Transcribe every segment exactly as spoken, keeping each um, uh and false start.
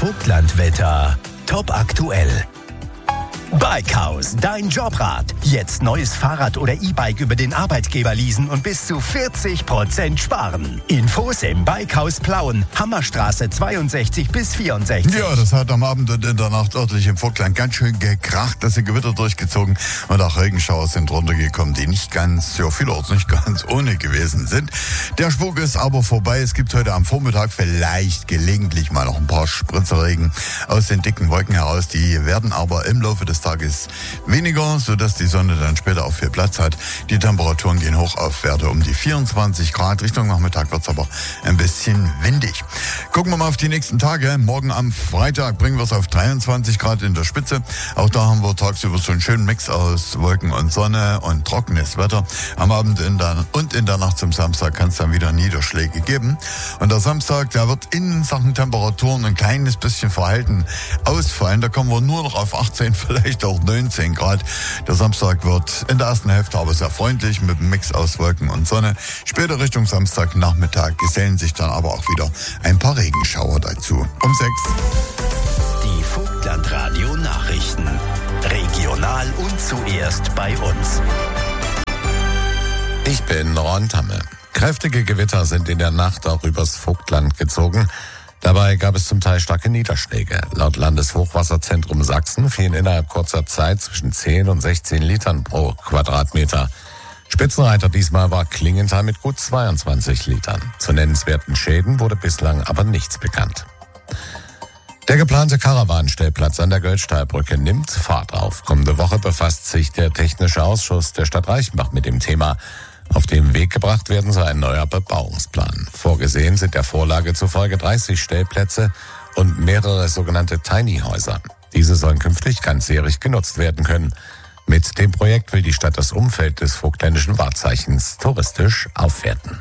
Vogtlandwetter. Top aktuell. Bikehaus, dein Jobrat. Jetzt neues Fahrrad oder E-Bike über den Arbeitgeber leasen und bis zu vierzig Prozent sparen. Infos im Bikehaus Plauen, Hammerstraße zweiundsechzig bis vierundsechzig. Ja, das hat am Abend und in der Nacht örtlich im Vogtland ganz schön gekracht, dass die Gewitter durchgezogen und auch Regenschauer sind runtergekommen, die nicht ganz, ja vielerorts nicht ganz ohne gewesen sind. Der Spuk ist aber vorbei. Es gibt heute am Vormittag vielleicht gelegentlich mal noch ein paar Spritzerregen aus den dicken Wolken heraus. Die werden aber im Laufe des Tages weniger, sodass die Sonne dann später auch viel Platz hat. Die Temperaturen gehen hoch auf Werte um die vierundzwanzig Grad. Richtung Nachmittag wird es aber ein bisschen windig. Gucken wir mal auf die nächsten Tage. Morgen am Freitag bringen wir es auf dreiundzwanzig Grad in der Spitze. Auch da haben wir tagsüber so einen schönen Mix aus Wolken und Sonne und trockenes Wetter. Am Abend in der, und in der Nacht zum Samstag kann es dann wieder Niederschläge geben. Und der Samstag, der wird in Sachen Temperaturen ein kleines bisschen verhalten ausfallen. Da kommen wir nur noch auf achtzehn, vielleicht auch neunzehn Grad. Der Samstag wird in der ersten Hälfte aber sehr freundlich mit einem Mix aus Wolken und Sonne. Später Richtung Samstagnachmittag gesellen sich dann aber auch wieder ein paar Regenschauer dazu. Um sechs. Die Vogtlandradio Nachrichten. Regional und zuerst bei uns. Ich bin Ron Tamme. Kräftige Gewitter sind in der Nacht auch übers Vogtland gezogen. Dabei gab es zum Teil starke Niederschläge. Laut Landeshochwasserzentrum Sachsen fielen innerhalb kurzer Zeit zwischen zehn und sechzehn Litern pro Quadratmeter. Spitzenreiter diesmal war Klingenthal mit gut zweiundzwanzig Litern. Zu nennenswerten Schäden wurde bislang aber nichts bekannt. Der geplante Karawanenstellplatz an der Göldstallbrücke nimmt Fahrt auf. Kommende Woche befasst sich der Technische Ausschuss der Stadt Reichenbach mit dem Thema. Auf den Weg gebracht werden soll ein neuer Bebauungsplan. Vorgesehen sind der Vorlage zufolge dreißig Stellplätze und mehrere sogenannte Tiny-Häuser. Diese sollen künftig ganzjährig genutzt werden können. Mit dem Projekt will die Stadt das Umfeld des vogtländischen Wahrzeichens touristisch aufwerten.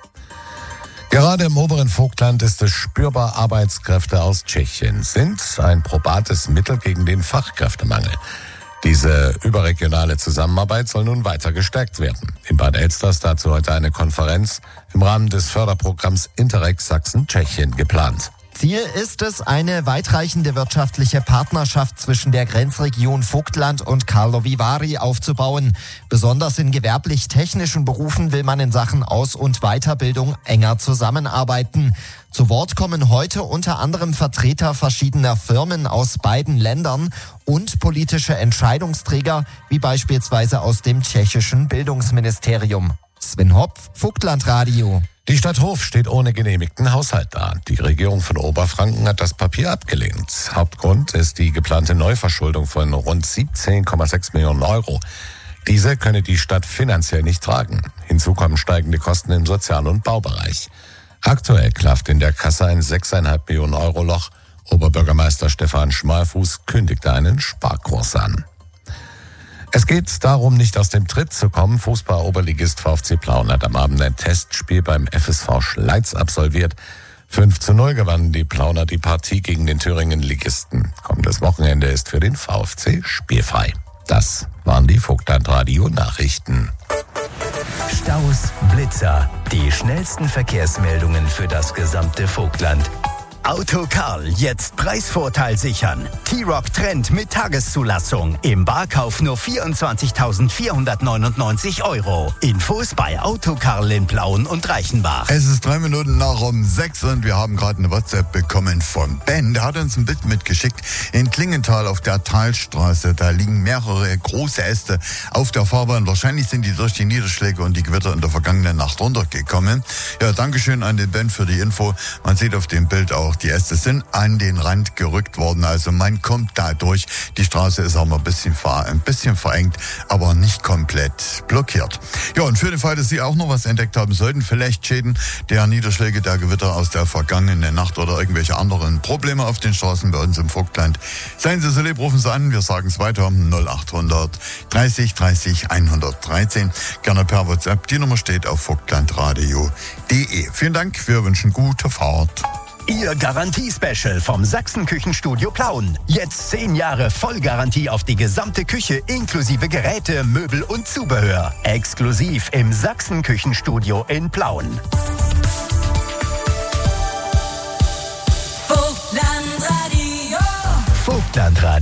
Gerade im oberen Vogtland ist es spürbar, Arbeitskräfte aus Tschechien sind ein probates Mittel gegen den Fachkräftemangel. Diese überregionale Zusammenarbeit soll nun weiter gestärkt werden. In Bad Elster ist dazu heute eine Konferenz im Rahmen des Förderprogramms Interreg Sachsen-Tschechien geplant. Ziel ist es, eine weitreichende wirtschaftliche Partnerschaft zwischen der Grenzregion Vogtland und Karlovy Vary aufzubauen. Besonders in gewerblich-technischen Berufen will man in Sachen Aus- und Weiterbildung enger zusammenarbeiten. Zu Wort kommen heute unter anderem Vertreter verschiedener Firmen aus beiden Ländern und politische Entscheidungsträger, wie beispielsweise aus dem tschechischen Bildungsministerium. Sven Hopf, Vogtlandradio. Die Stadt Hof steht ohne genehmigten Haushalt da. Die Regierung von Oberfranken hat das Papier abgelehnt. Hauptgrund ist die geplante Neuverschuldung von rund siebzehn Komma sechs Millionen Euro. Diese könne die Stadt finanziell nicht tragen. Hinzu kommen steigende Kosten im Sozial- und Baubereich. Aktuell klafft in der Kasse ein sechs Komma fünf Millionen Euro Loch. Oberbürgermeister Stefan Schmalfuß kündigte einen Sparkurs an. Es geht darum, nicht aus dem Tritt zu kommen. Fußball-Oberligist VfC Plauen hat am Abend ein Testspiel beim F S V Schleiz absolviert. fünf zu null gewannen die Plauner die Partie gegen den Thüringen-Ligisten. Kommendes Wochenende ist für den VfC spielfrei. Das waren die Vogtlandradio-Nachrichten. Staus, Blitzer, die schnellsten Verkehrsmeldungen für das gesamte Vogtland. Auto Karl, jetzt Preisvorteil sichern. T-Roc Trend mit Tageszulassung. Im Barkauf nur vierundzwanzigtausendvierhundertneunundneunzig Euro. Infos bei Auto Karl in Plauen und Reichenbach. Es ist drei Minuten nach um sechs und wir haben gerade eine WhatsApp bekommen von Ben. Der hat uns ein Bild mitgeschickt. In Klingenthal auf der Talstraße, da liegen mehrere große Äste auf der Fahrbahn. Wahrscheinlich sind die durch die Niederschläge und die Gewitter in der vergangenen Nacht runtergekommen. Ja, Dankeschön an den Ben für die Info. Man sieht auf dem Bild auch, die Äste sind an den Rand gerückt worden, also man kommt da durch. Die Straße ist auch mal ein bisschen, ver- ein bisschen verengt, aber nicht komplett blockiert. Ja, und für den Fall, dass Sie auch noch was entdeckt haben sollten, vielleicht Schäden der Niederschläge, der Gewitter aus der vergangenen Nacht oder irgendwelche anderen Probleme auf den Straßen bei uns im Vogtland, seien Sie so lieb, rufen Sie an, wir sagen es weiter, null achthundert dreißig dreißig hundertdreizehn, gerne per WhatsApp, die Nummer steht auf vogtlandradio punkt de. Vielen Dank, wir wünschen gute Fahrt. Ihr Garantie-Special vom Sachsen-Küchenstudio Plauen. Jetzt zehn Jahre Vollgarantie auf die gesamte Küche inklusive Geräte, Möbel und Zubehör. Exklusiv im Sachsen-Küchenstudio in Plauen. Vogtlandradio.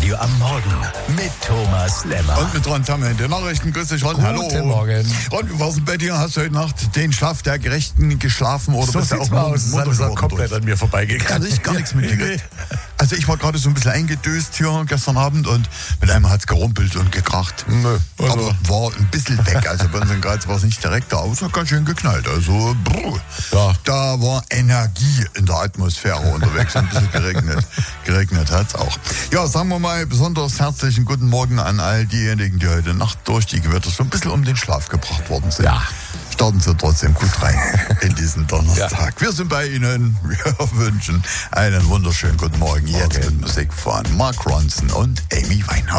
Live-Radio am Morgen mit Thomas Lemmer. Und mit Ron Tamme in den Nachrichten. Grüß dich, Ron. Guten Hallo. Morgen. Ron, wie war's denn bei dir? Hast du heute Nacht den Schlaf der Gerechten geschlafen? Oder So bist du sieht's auch mal aus. Das ist munter alles geworden komplett durch? an mir vorbeigegangen. Also ich gar nichts mitgekriegt. Also ich war gerade so ein bisschen eingedöst hier gestern Abend und mit einem hat's gerumpelt und gekracht. Nö, also- Aber war ein bisschen weg. Also bei uns in Graz war es nicht direkt da, außer ganz schön geknallt. Also brr, Ja. da war Energie in der Atmosphäre unterwegs. Ein bisschen geregnet. Geregnet hat's auch. Ja, sagen wir mal besonders herzlichen guten Morgen an all diejenigen, die heute Nacht durch die Gewitter so ein bisschen um den Schlaf gebracht worden sind. Ja. Starten Sie trotzdem gut rein in diesen Donnerstag. Ja. Wir sind bei Ihnen. Wir wünschen einen wunderschönen guten Morgen. Jetzt Morgen. mit Musik von Mark Ronson und Amy Winehouse.